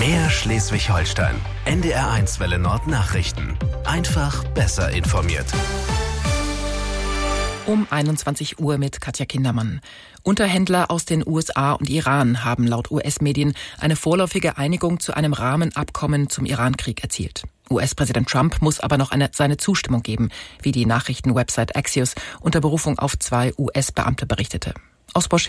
Mehr Schleswig-Holstein. NDR1 Welle Nord Nachrichten. Einfach besser informiert. Um 21 Uhr mit Katja Kindermann. Unterhändler aus den USA und Iran haben laut US-Medien eine vorläufige Einigung zu einem Rahmenabkommen zum Iran-Krieg erzielt. US-Präsident Trump muss aber noch seine Zustimmung geben, wie die Nachrichtenwebsite Axios unter Berufung auf 2 US-Beamte berichtete. Aus